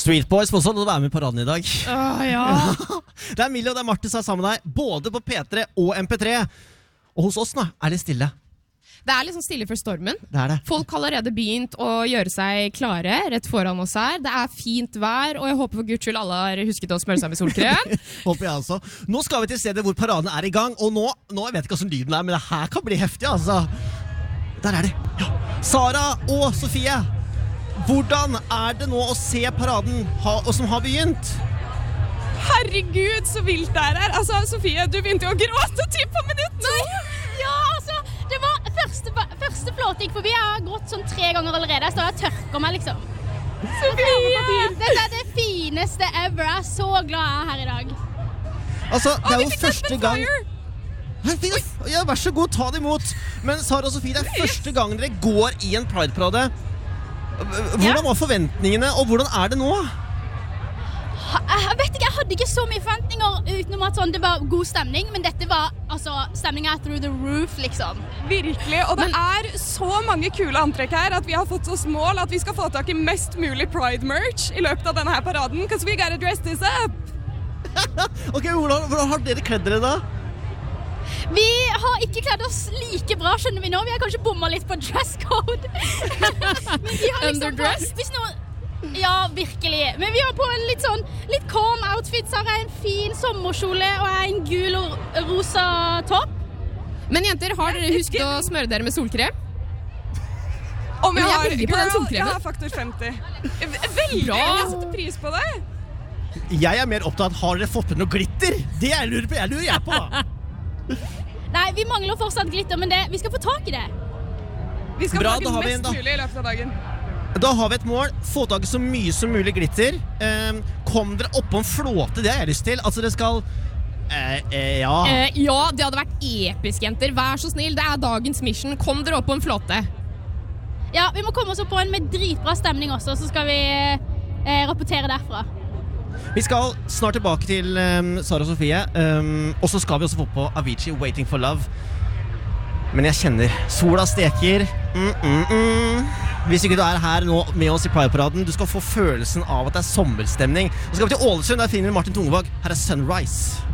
Street Boys får også være med på paraden i dag. Ja. Det Millie og det Marte som sammen med deg, både på P3 og MP3. Og hos oss nå det stille. Det liksom stille for stormen. Det det. Folk har allerede begynt å gjøre seg klare rett foran oss her. Det fint vær, og jeg håper for Guds skyld alle har husket å smøre seg med solkrem. Håper jeg også. Nå skal vi til stedet hvor paraden i gang, og nå jeg vet ikke hvordan lyden men det her kan bli heftig, altså. Der de. Ja. Sara og Sofie, hvordan det nå å se paraden som har begynt? Herregud, så vilt det her. Altså, Sofie, du begynte jo å gråte typ på minutt. Ja, altså, det var første flåte gikk forbi. Jeg har grått sånn 3 ganger allerede. Jeg står og tørker meg, liksom. Sofie! Dette det fineste ever. Jeg så glad jeg her i dag. Altså, det jo første gang... Ja, vær så god, ta det imot. Men Sara og Sofie, det første gang dere går i en Pride-parade. Hvordan var forventningene, og hvordan det nå? Jeg vet ikke, jeg hadde ikke så mye forventninger utenom at det var god stemning, men dette var stemningen through the roof, liksom. Virkelig, og det så mange kule antrekk her at vi har fått oss mål at vi skal få tak i mest mulig Pride-merch i løpet av denne her paraden, because we gotta dress this up. Ok, hvordan har dere kledd dere da? Vi har ikke kledd oss like bra, skjønner vi nå. Vi har kanskje bommet litt på dress code. Men vi har liksom underdressed? Ja, virkelig. Men vi har på en litt calm outfit. Så har jeg en fin sommerkjole og en gul og rosa topp. Men jenter, har dere husket å smøre dere med solkrem? Om jeg har, veldig på den solkremen. Jeg har faktor 50. Veldig bra. Jeg setter pris på det. Jeg mer opptatt, har dere fått med noe glitter? Det lurer jeg på. Nei, vi mangler fortsatt glitter, men vi skal få tak i det. Vi skal Bra, få tak i mest mulig i løpet av dagen. Da har vi et mål, få tak i så mye som mulig glitter. Kom dere opp på en flåte, det har jeg lyst til. Altså, det skal... ja. Ja, det hadde vært episk, jenter. Vær så snill, det dagens mission. Kom dere opp på en flåte. Ja, vi må komme oss opp på en med dritbra stemning også, så skal vi rapportere derfra. Vi skal snart tilbake til Sara og Sofie, og så skal vi også få på Avicii, Waiting for Love. Men jeg kjenner, sola steker. Hvis ikke du her nå med oss i Pride-paraden, du skal få følelsen av at det sommerstemning. Så skal vi til Ålesund, der finner vi Martin Tungevåg. Her Sunrise.